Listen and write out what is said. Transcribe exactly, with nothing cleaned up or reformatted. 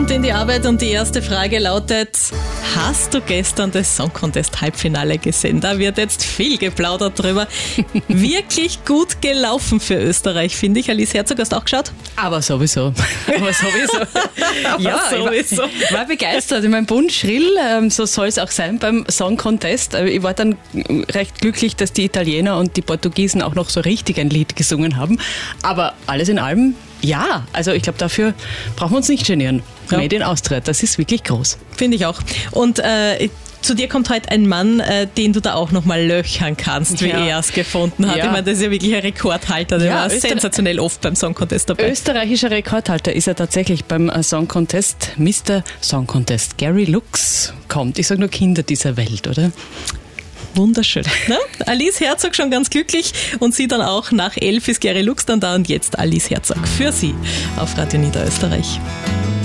und in die Arbeit und die erste Frage lautet, hast du gestern das Song Contest Halbfinale gesehen? Da wird jetzt viel geplaudert drüber. Wirklich gut gelaufen für Österreich, finde ich. Alice Herzog, hast du auch geschaut? Aber sowieso. Aber sowieso. ja, sowieso. Ich war, ich war begeistert. Ich meine, bunt, schrill, so soll es auch sein beim Song Contest. Ich war dann recht glücklich, dass die Italiener und die Portugiesen auch noch so richtig ein Lied gesungen haben. Aber alles in allem, ja, also ich glaube, dafür brauchen wir uns nicht genieren. Ja. Made in Austria, das ist wirklich groß. Finde ich auch. Und äh, zu dir kommt heute ein Mann, äh, den du da auch nochmal löchern kannst, wie ja. er es gefunden hat. Ja. Ich meine, das ist ja wirklich ein Rekordhalter. Der ja, war Öster- sensationell oft beim Song Contest dabei. Österreichischer Rekordhalter ist er tatsächlich beim Song Contest. Mister Song Contest. Gary Lux kommt. Ich sage nur Kinder dieser Welt, oder? Wunderschön. Ne? Alice Herzog schon ganz glücklich und sie dann auch. Nach elf ist Gary Lux dann da und jetzt Alice Herzog für Sie auf Radio Niederösterreich.